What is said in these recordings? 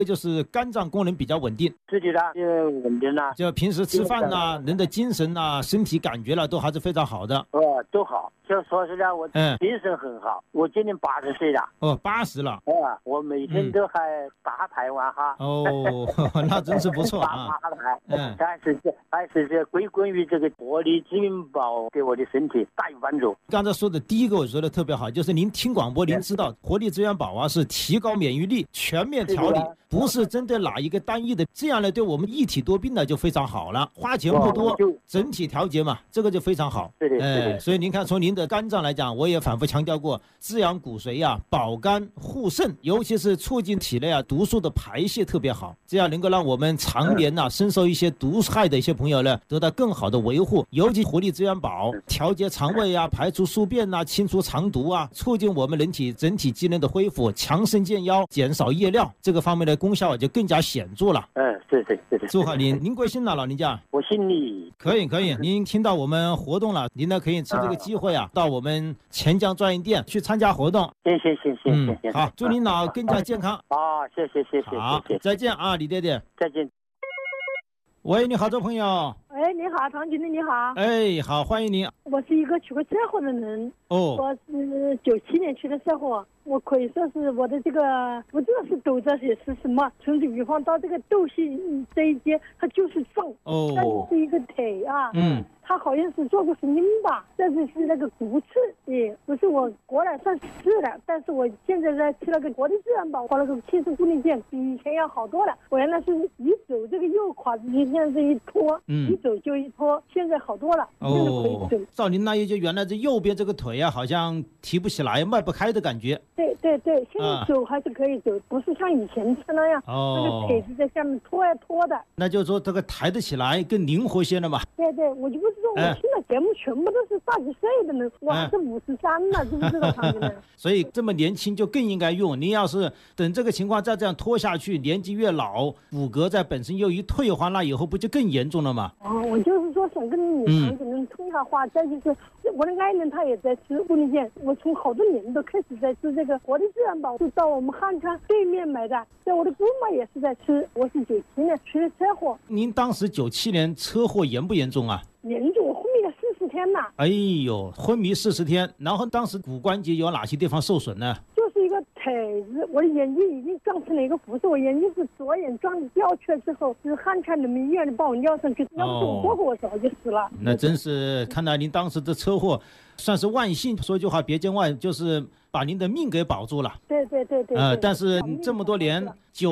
这就是肝脏功能比较稳定。 自己的就稳定了， 就平时吃饭呐，人的精神呐，身体感觉了都还是非常好的。 都好。就说实在，我精神很好。我今年80岁了。 80了。 我每天都还打牌玩哈。 那真是不错啊。 打牌。还是这归功于这个活力资源宝给我的身体大有帮助。 刚才说的第一个我觉得特别好，就是您听广播您知道活力资源宝啊是提高免疫力，全面调理，不是针对哪一个单一的，这样呢对我们一体多病呢就非常好了，花钱不多，整体调节嘛，这个就非常好。 对。 所以您看，从您的肝脏来讲，我也反复强调过，滋养骨髓啊，保肝护肾，尤其是促进体内啊毒素的排泄特别好，这样能够让我们常年深受一些毒害的一些朋友呢得到更好的维护。尤其活力资源宝调节肠胃啊，排除宿便啊，清除肠毒啊，促进我们人体整体机能的恢复，强身健腰，减少夜尿，这个方面的功效就更加显著了。 对。 祝贺您贵姓呢，老人家？ 我姓李。 可以，您听到我们活动了，您呢可以趁这个机会到我们钱江专营店去参加活动。 行。 好，祝您老更加健康。 谢谢。 好，再见啊，李爹爹。 再见。 喂，你好，这朋友。 你好，唐经理，你好。 好，欢迎您。 我是一个出过车祸的人。我是97年出的车祸，我可以说是我的这个不知道是抖着也是什么，从乳房到这个窦系这一节，它就是撞。但是一个腿啊。他好像是做过神经吧，这就是那个骨刺，不是我过来算是了，但是我现在在吃那个活力资源宝，花了个70固定件，比以前要好多了。我原来是一走这个右胯子，现在这一拖，一走就一拖，现在好多了，现在可以走。 照您那意就原来这右边这个腿啊，好像提不起来，迈不开的感觉。 对，现在走还是可以走，不是像以前是那样，那个腿是在下面拖呀拖的。 那就是说这个抬得起来，更灵活些了嘛。 对，我就不知道。我听的节目全部都是大几岁的人，我还是53了，知不知道他们？ 所以这么年轻就更应该用。您要是等这个情况再这样拖下去，年纪越老，骨骼在本身又一退化，那以后不就更严重了吗？ 我就是说想跟你唐主任通一下话，再就是我的爱人他也在吃固定件，我从好多年都开始在吃这个活力资源宝，是到我们汉川对面买的，在我的姑妈也是在吃。我是97年出的车祸。您当时97年车祸严不严重啊？ 严重，我昏迷了40天了。 哎呦，昏迷40天，然后当时骨关节有哪些地方受损呢？ 就是一个腿子，我的眼睛已经撞成了一个辐射，我眼睛是左眼撞掉去了之后，是汉川人民医院的把我尿上去，要不是我过我早就死了。 那真是看来您当时的车祸算是万幸，说句话别见外，就是把您的命给保住了。 对。 但是这么多年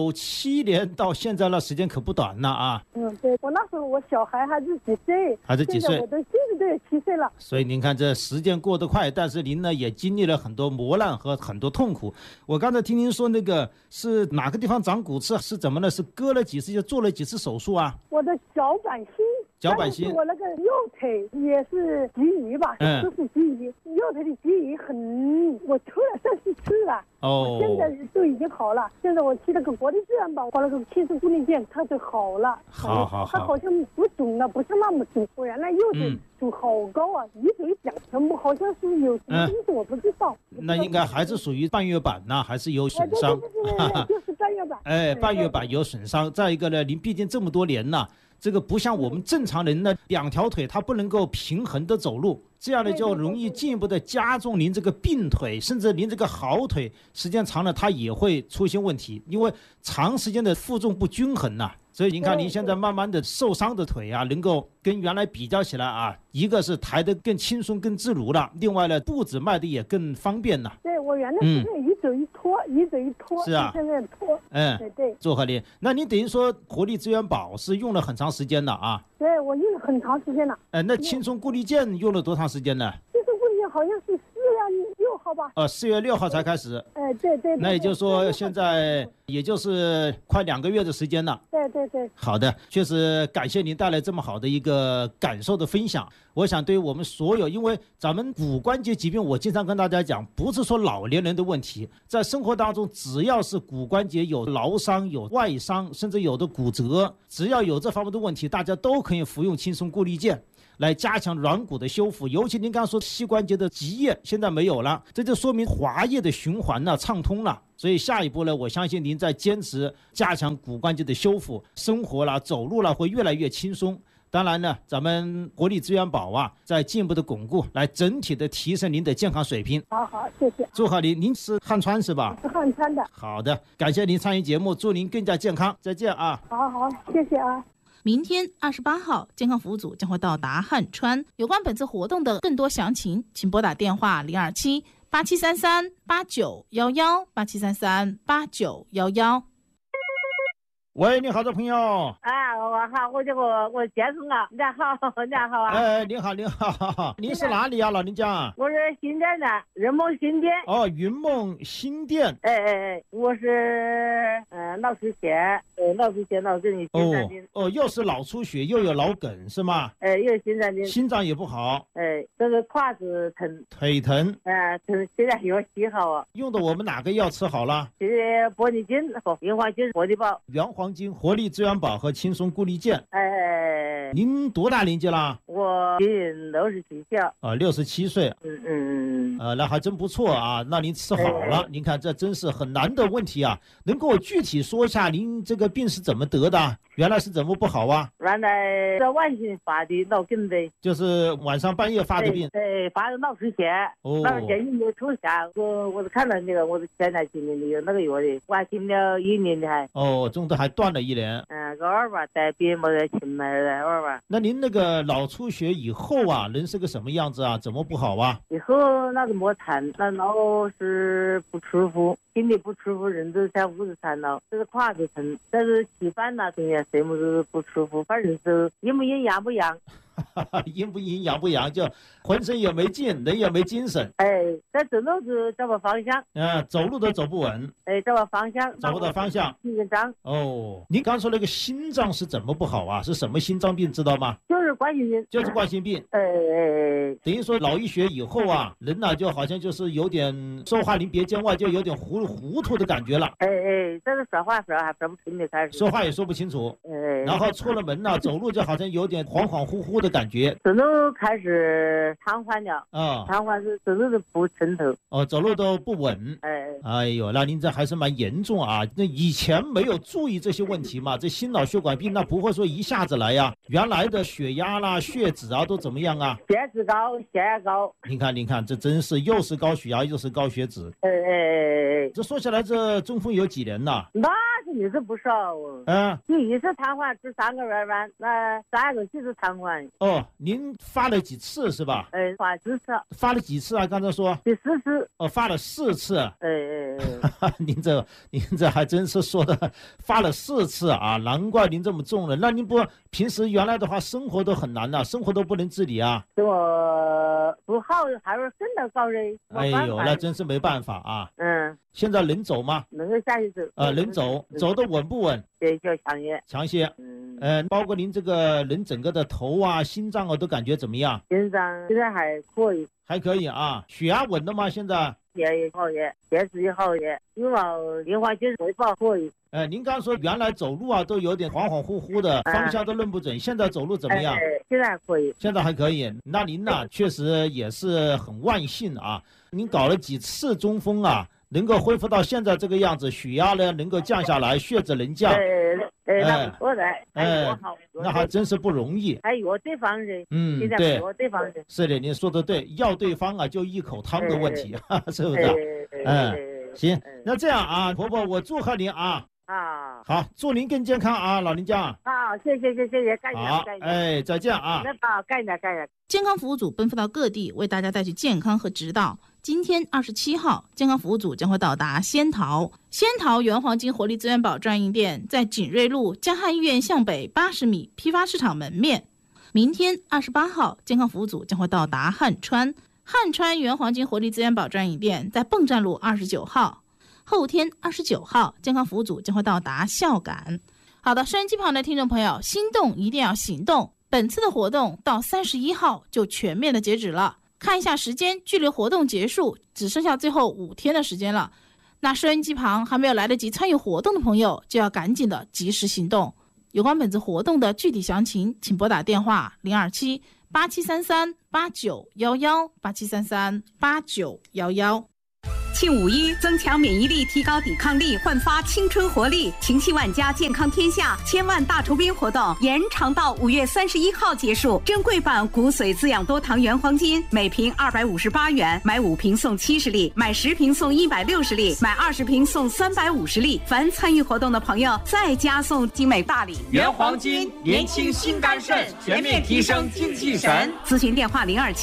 ，97年到现在了，时间可不短了啊。 对，我那时候我小孩还是几岁，现在我都有7岁了。 所以您看这时间过得快，但是您呢也经历了很多磨难和很多痛苦。我刚才听您说那个是哪个地方长骨刺，是怎么呢？是割了几次，就做了几次手术啊？ 我的脚板心，我那个右腿也是脊移吧，都是脊移，右腿的脊移我抽了30次了。现在都已经好了。现在我去那个活力资源宝，花了个70固定件，它就好了。 好， 它好像不肿了，不像那么肿。我原来右腿肿好高啊，一走一讲，全部好像是有什么东西，我不知道。 那应该还是属于半月板呢，还是有损伤？ 对，就是半月板。 半月板有损伤。再一个呢，您毕竟这么多年了。这个不像我们正常人呢，2条腿它不能够平衡的走路，这样呢就容易进一步的加重您这个病腿，甚至您这个好腿时间长了它也会出现问题，因为长时间的负重不均衡呐。所以您看您现在慢慢的受伤的腿啊，能够跟原来比较起来啊，一个是抬得更轻松更自如了，另外呢步子迈得也更方便了。 对，我原来是一走一拖， 是啊， 现在拖。对， 祝贺您。那您等于说活力资源宝是用了很长时间了啊？ 对，我用了很长时间了。 那轻松固力健用了多长时间呢？ 轻松固力健好像是4月6号吧。 4月6号才开始。 对。 那也就是说现在也就是快2个月的时间了。 对。 好的，确实感谢您带来这么好的一个感受的分享。我想对于我们所有，因为咱们骨关节疾病，我经常跟大家讲，不是说老年人的问题，在生活当中只要是骨关节有劳伤、有外伤，甚至有的骨折，只要有这方面的问题，大家都可以服用轻松固力健。 来加强软骨的修复。尤其您刚刚说膝关节的积液现在没有了，这就说明滑液的循环呢畅通了。所以下一步呢，我相信您在坚持加强骨关节的修复，生活啦、走路啦会越来越轻松。当然呢，咱们活力资源宝啊，在进一步的巩固，来整体的提升您的健康水平。 好，谢谢。 祝贺您是汉川是吧？ 是汉川的。 好的，感谢您参与节目，祝您更加健康，再见啊！ 好，谢谢啊。 明天28号，健康服务组将会到达汉川。有关本次活动的更多详情，请拨打电话027-8733-8911 8733-8911。 喂，你好，这朋友。 我好，我接通了。你好啊。 您好，您是哪里啊，老人家？ 我是新店的，云梦新店。 哦，云梦新店。 我是脑出血，脑梗、心脏病。 又是脑出血，又有脑梗是吗？ 又有心脏病。 心脏也不好。 这个胯子疼， 腿疼。 疼，现在用7号啊。 用的我们哪个药吃好了？ 是玻璃金和原黄金活力宝。 原黄金、活力资源宝和轻松固力健。您多大年纪了？ 我今年67岁。 67岁。那还真不错啊。那您吃好了，您看这真是很难的问题啊。能给我具体说一下您这个病是怎么得的？原来是怎么不好啊？ 原来是晚上发的脑梗的， 就是晚上半夜发的病。 发的脑出血。脑出血一没抽下，我是看了那个，我是现在今年的那个药的，我还停了1年的还。 中途还断了1年。 个耳吧，带别没得情买的耳吧。 那您那个脑出血以后啊，人是个什么样子啊？怎么不好啊？ 以后那个没痰，那脑是不舒服，心里不舒服，人都在屋子缠了，这是胯子疼，但是吃饭呐，中间什么都不舒服，反正是阴不阴阳不阳。 阴不阴阳不阳，就浑身也没劲，人也没精神。 在走路就找不方向。 走路都走不稳。 找不方向， 找不到方向。 紧张。 您刚说那个心脏是怎么不好啊？是什么心脏病知道吗？ 就是冠心病。 就是冠心病。等于说脑溢血以后啊，人呢就好像就是有点说话临别间外，就有点糊涂的感觉了。 这个说话还说不清的开始。 说话也说不清楚。然后出了门呢，走路就好像有点恍恍惚惚的感觉。 走路开始瘫痪了。瘫痪是走路都不抻头。 走路都不稳。那您这还是蛮严重啊。那以前没有注意这些问题嘛？这心脑血管病那不会说一下子来呀。原来的血压啦、血脂啊都怎么样啊？ 血脂高，血压高。 您看，这真是又是高血压又是高血脂。这说起来，这中风有几年了？ 那是也是不少。第一次瘫痪是3个月半，那3个就是瘫痪。 您发了几次是吧？ 发4次。 发了几次啊？刚才说第4次。 发了4次。您这还真是说的，发了4次啊，难怪您这么重了。那您不平时原来的话，生活都很难呐，生活都不能自理啊。 我不好，还是更的高人。 那真是没办法啊。现在能走吗？ 能够下去走。 能走，走得稳不稳？ 对，叫强些。 包括您这个人整个的头啊、心脏啊，都感觉怎么样？ 心脏现在还可以。 还可以啊。血压稳了吗？现在？ 也好些，血脂也好些，因为莲花就是回报可以。 您刚说原来走路啊都有点恍恍惚惚的，方向都认不准，现在走路怎么样？ 现在还可以。 现在还可以。那您呢，确实也是很万幸啊。您搞了几次中风啊，能够恢复到现在这个样子，血压呢能够降下来，血脂能降。 那不错的。 那还真是不容易。 还药对方人。 对。 药对方人。 是的，您说的对，药对方啊，就一口汤的问题，是不是？行，那这样啊，婆婆，我祝贺您啊。好，祝您更健康啊，老人家。 谢谢，感谢。 好，再见啊。 感谢。 健康服务组奔赴到各地，为大家带去健康和指导。今天27号，健康服务组将会到达仙桃原黄金活力资源宝专营店，在锦瑞路江汉医院向北80米批发市场门面。明天28号，健康服务组将会到达汉川原黄金活力资源宝专营店，在泵站路29号。后天29号，健康服务组将会到达孝感。好的，收音机旁的听众朋友，心动一定要行动。本次的活动到31号就全面的截止了。看一下时间，距离活动结束只剩下最后5天的时间了。那收音机旁还没有来得及参与活动的朋友，就要赶紧的及时行动。有关本次活动的具体详情，请拨打电话 8733-8911，8733-8911。 庆5·1，增强免疫力，提高抵抗力，焕发青春活力。情系万家，健康天下千万大酬宾活动延长到5月31号结束。珍贵版骨髓滋养多糖原黄金每瓶258元，买5瓶送70粒，买10瓶送160粒，买20瓶送350粒。凡参与活动的朋友再加送精美大礼。 原黄金，年轻心肝肾，全面提升精气神。 咨询电话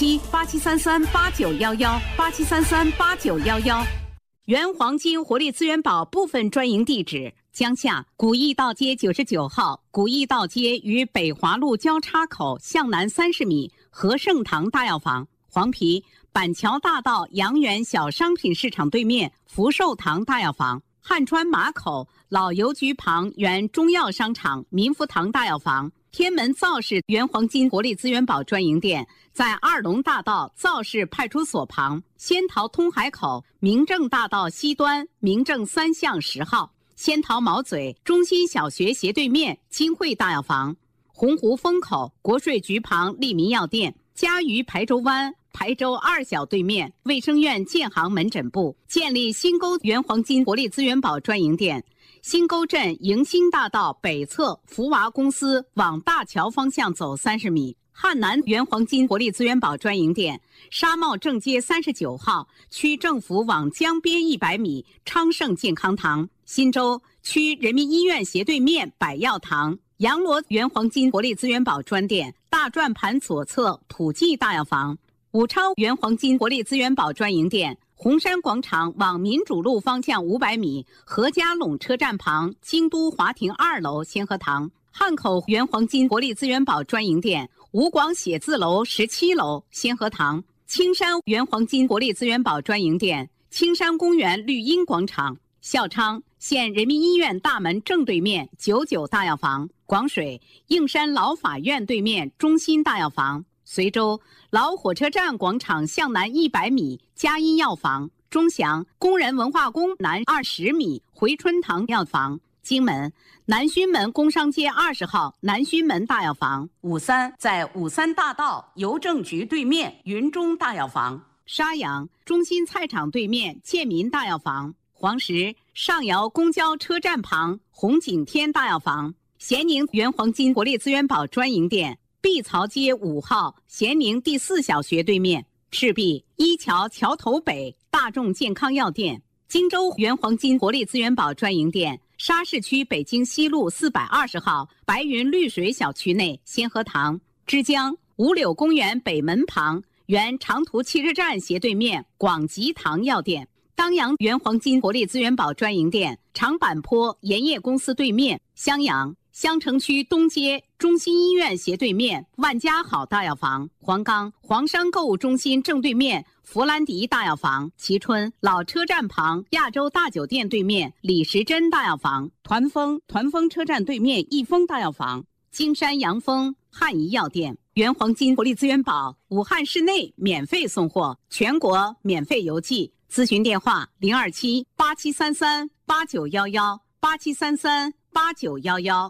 027-8733-8911，8733-8911。原黄金活力资源宝部分专营地址：江夏古驿道街99号，古驿道街与北华路交叉口向南30米，和盛堂大药房；黄陂板桥大道阳源小商品市场对面福寿堂大药房；汉川马口老邮局旁原中药商场民福堂大药房；天门造市原黄金活力资源宝专营店在二龙大道造市派出所旁，仙桃通海口明正大道西端明正3巷10号，仙桃毛嘴中心小学斜对面金汇大药房，洪湖风口国税局旁利民药店，嘉鱼排州湾排州2小对面卫生院建行门诊部，建立新沟原黄金活力资源宝专营店，新沟镇迎新大道北侧福娃公司往大桥方向走30米，汉南原黄金活力资源宝专营店，沙帽正街39号区政府往江边100米昌盛健康堂，新洲区人民医院斜对面百药堂，阳罗原黄金活力资源宝专店，大转盘左侧普济大药房，武昌原黄金活力资源宝专营店，红山广场往民主路方向500米何家垄车站旁京都华庭2楼先河堂，汉口原黄金活力资源宝专营店，吴广写字楼17楼先河堂，青山原黄金活力资源宝专营店，青山公园绿荫广场，孝昌县人民医院大门正对面99大药房，广水应山老法院对面中心大药房，随州老火车站广场向南100米嘉荫药房，钟祥工人文化宫南20米回春堂药房，荆门南圩门工商街20号南圩门大药房，53在53大道邮政局对面云中大药房，沙阳中心菜场对面建民大药房，黄石上窑公交车站旁红景天大药房，咸宁原黄金活力资源宝专营店，碧槽街5号咸宁第4小学对面，赤壁一桥桥头北大众健康药店，荆州原黄金活力资源宝专营店，沙市区北京西路420号白云绿水小区内先河堂，枝江五柳公园北门旁原长途汽车站斜对面广吉堂药店，当阳原黄金活力资源宝专营店，长坂坡盐业公司对面襄阳襄城区东街中心医院斜对面万家好大药房，黄冈黄山购物中心正对面弗兰迪大药房，蕲春老车站旁亚洲大酒店对面李时珍大药房，团风车站对面益丰大药房，金山阳丰汉仪药店。原黄金活力资源宝武汉市内免费送货，全国免费邮寄，咨询电话027-8733-8911，8733-8911。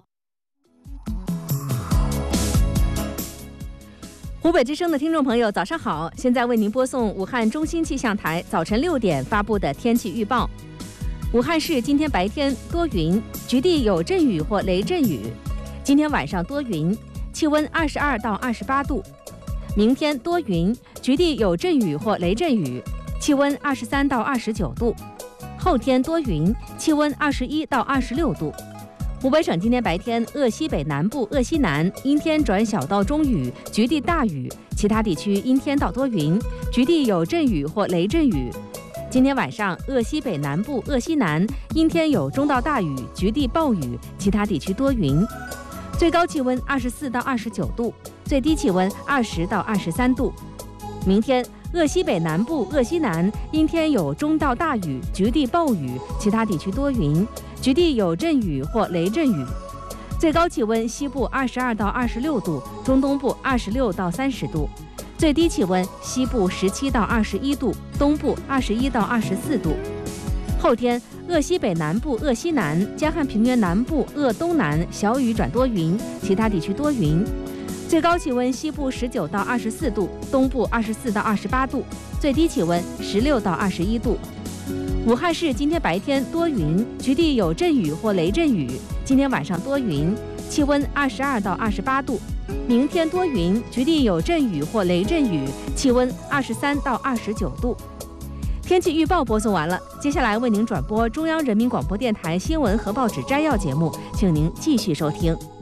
湖北之声的听众朋友早上好，现在为您播送武汉中心气象台早晨6点发布的天气预报。武汉市今天白天多云，局地有阵雨或雷阵雨，今天晚上多云，气温22到28度。明天多云，局地有阵雨或雷阵雨，气温23到29度。后天多云，气温21到26度。湖北省今天白天鄂西北南部、鄂西南阴天转小到中雨，局地大雨，其他地区阴天到多云，局地有阵雨或雷阵雨。今天晚上鄂西北南部、鄂西南阴天有中到大雨，局地暴雨，其他地区多云。最高气温24到29度，最低气温20到23度。明天鄂西北南部、鄂西南阴天有中到大雨，局地暴雨，其他地区多云，局地有阵雨或雷阵雨。最高气温西部22到26度，中东部26到30度。最低气温西部17到21度，东部21到24度。后天鄂西北南部、鄂西南、江汉平原南部、鄂东南小雨转多云，其他地区多云。 最高气温西部19到24度，东部24到28度，最低气温16到21度。武汉市今天白天多云，局地有阵雨或雷阵雨，今天晚上多云，气温22到28度。明天多云，局地有阵雨或雷阵雨，气温23到29度。天气预报播送完了，接下来为您转播中央人民广播电台新闻和报纸摘要节目，请您继续收听。